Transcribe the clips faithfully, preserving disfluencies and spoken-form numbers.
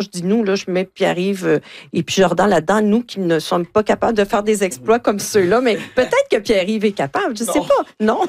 dis nous, là, je mets Pierre-Yves euh, et puis Jordan là-dedans, nous qui ne sommes pas capables de faire des exploits comme ceux-là, mais peut-être que Pierre-Yves est capable, je ne sais pas. Non,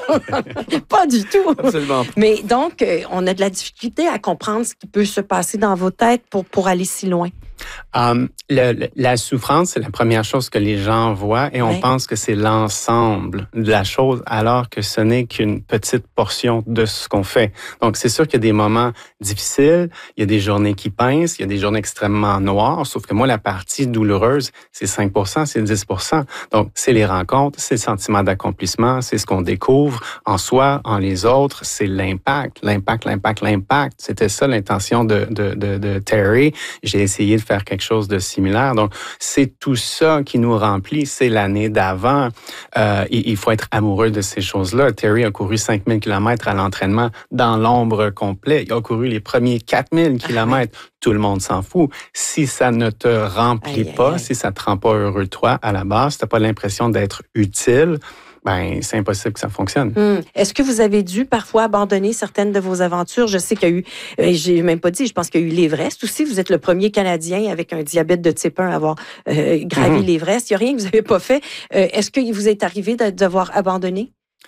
pas du tout. Absolument. Mais donc, euh, on a de la difficulté à comprendre ce qui peut se passer dans vos têtes pour, pour aller si loin. Um, le, le, la souffrance, c'est la première chose que les gens voient et on ouais. pense que c'est l'ensemble de la chose, alors que ce n'est qu'une petite portion de ce qu'on fait. Donc, c'est sûr qu'il y a des moments difficiles, il y a des journées qui pincent, il y a des journées extrêmement noires, sauf que moi, la partie douloureuse, c'est cinq pour cent, c'est dix pour cent. Donc, c'est les rencontres, c'est le sentiment d'accomplissement, c'est ce qu'on découvre en soi, en les autres, c'est l'impact, l'impact, l'impact, l'impact. C'était ça l'intention de, de, de, de Terry. J'ai essayé de faire quelque chose de similaire. Donc, c'est tout ça qui nous remplit. C'est l'année d'avant. Euh, il, il faut être amoureux de ces choses-là. Terry a couru cinq mille kilomètres à l'entraînement dans l'ombre complet. Il a couru les premiers quatre mille kilomètres. Ah, ouais. Tout le monde s'en fout. Si ça ne te remplit aïe, pas, aïe, aïe. si ça ne te rend pas heureux toi, à la base, si tu n'as pas l'impression d'être utile, ben c'est impossible que ça fonctionne. Hum. Est-ce que vous avez dû parfois abandonner certaines de vos aventures? Je sais qu'il y a eu, euh, j'ai même pas dit, je pense qu'il y a eu l'Everest aussi. Vous êtes le premier Canadien avec un diabète de type un à avoir euh, gravi mm-hmm. l'Everest. Il n'y a rien que vous n'avez pas fait. Euh, est-ce qu'il vous est arrivé de devoir abandonner?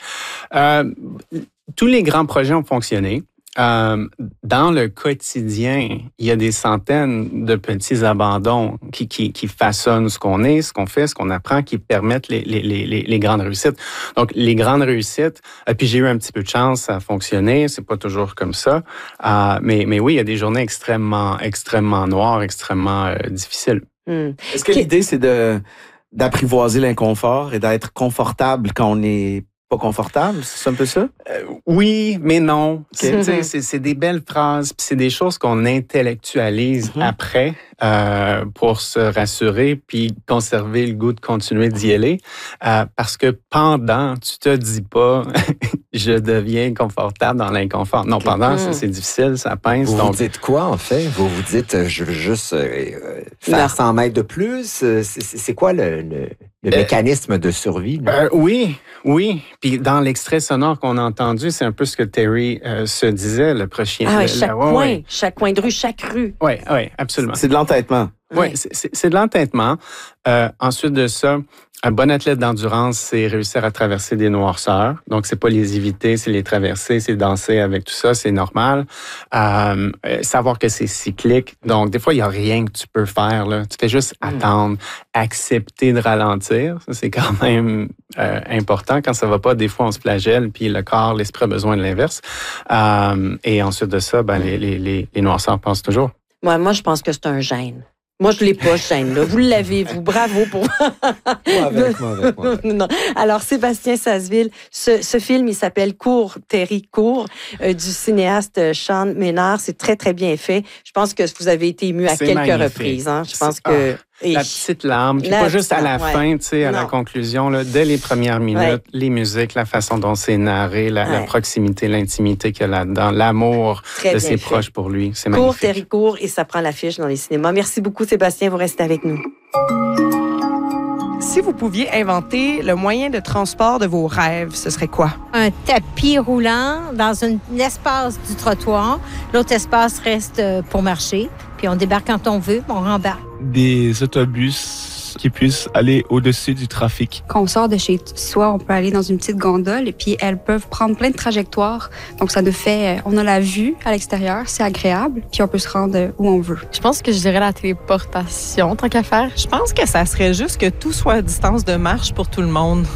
Euh, tous les grands projets ont fonctionné. Euh, dans le quotidien, il y a des centaines de petits abandons qui, qui, qui façonnent ce qu'on est, ce qu'on fait, ce qu'on apprend, qui permettent les, les, les, les grandes réussites. Donc, les grandes réussites, et puis j'ai eu un petit peu de chance, ça a fonctionné, c'est pas toujours comme ça, euh, mais, mais oui, il y a des journées extrêmement, extrêmement noires, extrêmement euh, difficiles. Hmm. Est-ce que l'idée, c'est de, d'apprivoiser l'inconfort et d'être confortable quand on est pas confortable? C'est un peu ça? Euh, oui, mais non. Okay. c'est, c'est des belles phrases, puis c'est des choses qu'on intellectualise mm-hmm. après euh, pour se rassurer puis conserver le goût de continuer d'y aller. Euh, parce que pendant, tu te dis pas je deviens confortable dans l'inconfort. Non, pendant, mm. ça, c'est difficile, ça pince. Vous donc... vous dites quoi, en fait? Vous vous dites je veux juste euh, faire non. cent mètres de plus? C'est, c'est quoi le... le... Le euh, mécanisme de survie. Euh, oui, oui. Puis dans l'extrait sonore qu'on a entendu, c'est un peu ce que Terry euh, se disait, le prochain. Ah, le, chaque la, coin, ouais. chaque coin de rue, chaque rue. Oui, oui, absolument. C'est de l'entêtement. Oui, c'est, c'est, c'est de l'entêtement. Euh, ensuite de ça, un bon athlète d'endurance, c'est réussir à traverser des noirceurs. Donc, c'est pas les éviter, c'est les traverser, c'est danser avec tout ça, c'est normal. Euh, savoir que c'est cyclique. Donc, des fois, il y a rien que tu peux faire, là. Tu fais juste mmh. attendre, accepter de ralentir. Ça, c'est quand même euh, important. Quand ça va pas, des fois, on se flagelle, puis le corps, l'esprit a besoin de l'inverse. Euh, et ensuite de ça, ben, les, les, les, les noirceurs passent toujours. Ouais, moi, je pense que c'est un gène. Moi, je ne l'ai pas, ce gène-là. Vous l'avez, vous. Bravo pour... moi avec, moi avec, moi avec. Non. Alors, Sébastien Sasseville, ce, ce film, il s'appelle Cours, Terry, cours, euh, du cinéaste Sean Ménard. C'est très, très bien fait. Je pense que vous avez été ému à c'est quelques magnifique. reprises. Hein? Je pense c'est... que... Ah. La petite larme, puis la pas juste à la ouais. fin, tu sais, à non. la conclusion, là, dès les premières minutes, ouais. les musiques, la façon dont c'est narré, la, ouais. la proximité, l'intimité qu'il y a là-dedans, l'amour Très de ses fait. proches pour lui, c'est magnifique. Cours, Terry, cours, et ça prend l'affiche dans les cinémas. Merci beaucoup, Sébastien, vous restez avec nous. Si vous pouviez inventer le moyen de transport de vos rêves, ce serait quoi? Un tapis roulant dans un espace du trottoir. L'autre espace reste pour marcher. Puis on débarque quand on veut, on rembarque. Des autobus qui puissent aller au-dessus du trafic. Quand on sort de chez soi, on peut aller dans une petite gondole et puis elles peuvent prendre plein de trajectoires. Donc ça nous fait, on a la vue à l'extérieur, c'est agréable, puis on peut se rendre où on veut. Je pense que je dirais la téléportation, tant qu'à faire. Je pense que ça serait juste que tout soit à distance de marche pour tout le monde.